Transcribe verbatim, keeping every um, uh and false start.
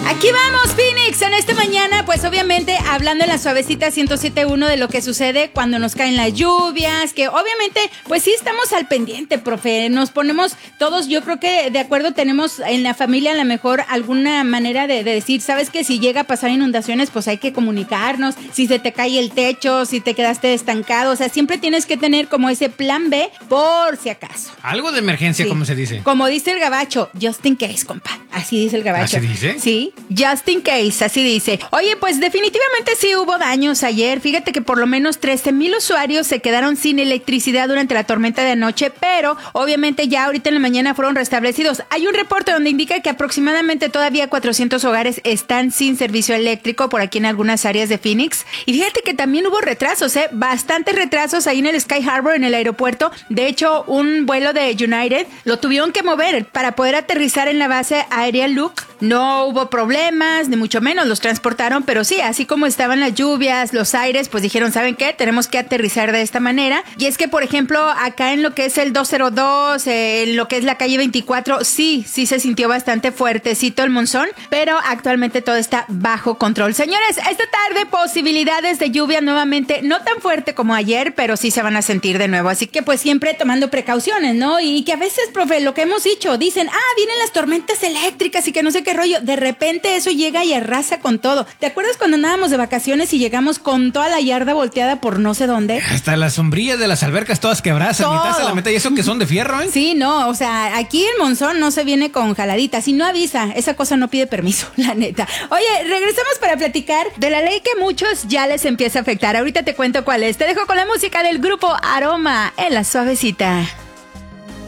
Aquí vamos, Phoenix, en esta mañana, pues obviamente hablando en la suavecita ciento siete punto uno de lo que sucede cuando nos caen las lluvias, que obviamente, pues sí estamos al pendiente, profe, nos ponemos todos, yo creo que de acuerdo tenemos en la familia a lo mejor alguna manera de, de decir, sabes que si llega a pasar inundaciones, pues hay que comunicarnos, si se te cae el techo, si te quedaste estancado, o sea, siempre tienes que tener como ese plan B por si acaso. Algo de emergencia, sí. Como se dice. Como dice el gabacho, just in case, compa, así dice el gabacho. ¿Así dice? Sí, just in case, así dice. Oye, pues definitivamente sí hubo daños ayer. Fíjate que por lo menos trece mil usuarios se quedaron sin electricidad durante la tormenta de anoche, pero obviamente ya ahorita en la mañana fueron restablecidos. Hay un reporte donde indica que aproximadamente todavía cuatrocientos hogares están sin servicio eléctrico por aquí en algunas áreas de Phoenix. Y fíjate que también hubo retrasos, ¿eh? Bastantes retrasos ahí en el Sky Harbor, en el aeropuerto. De hecho, un vuelo de United lo tuvieron que mover para poder aterrizar en la base aérea Luke. No hubo problemas, ni mucho menos, los transportaron, pero sí, así como estaban las lluvias, los aires, pues dijeron, ¿saben qué? Tenemos que aterrizar de esta manera. Y es que, por ejemplo, acá en lo que es el doscientos dos, eh, en lo que es la calle veinticuatro, sí, sí se sintió bastante fuertecito el monzón, pero actualmente todo está bajo control. Señores, esta tarde posibilidades de lluvia nuevamente, no tan fuerte como ayer, pero sí se van a sentir de nuevo. Así que pues siempre tomando precauciones, ¿no? Y que a veces, profe, lo que hemos dicho, dicen, ah, vienen las tormentas eléctricas y que no sé qué rollo. De repente eso llega y arrasa con todo. ¿Te acuerdas cuando andábamos de vacaciones y llegamos con toda la yarda volteada por no sé dónde? Hasta las sombrillas de las albercas todas quebradas, a mitad de la meta, y eso que son de fierro, ¿eh? Sí, no, o sea, aquí el monzón no se viene con jaladitas, si no avisa, esa cosa no pide permiso, la neta. Oye, regresamos para platicar de la ley que muchos ya les empieza a afectar. Ahorita te cuento cuál es. Te dejo con la música del grupo Aroma en la suavecita.